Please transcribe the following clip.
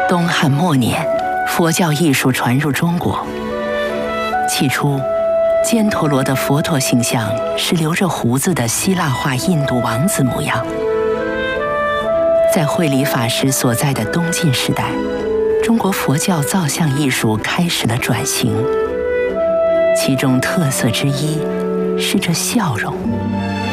东汉末年，佛教艺术传入中国。起初，犍陀罗的佛陀形象是留着胡子的希腊化印度王子模样。在慧理法师所在的东晋时代，中国佛教造像艺术开始了转型，其中特色之一是这笑容。